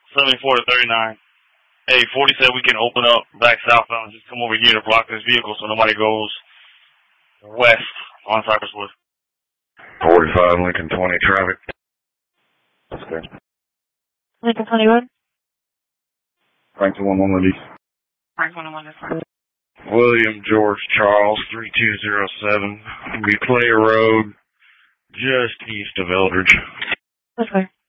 74 to 39. Hey, 40 said we can open up back southbound. Just come over here to block this vehicle so nobody goes west on Cypress Woods. 45, Lincoln 20 traffic. Okay. Lincoln 21. Frank 211 release. Frank 101 is fine. William George Charles 3207. We play a road just east of Eldridge. That's fine.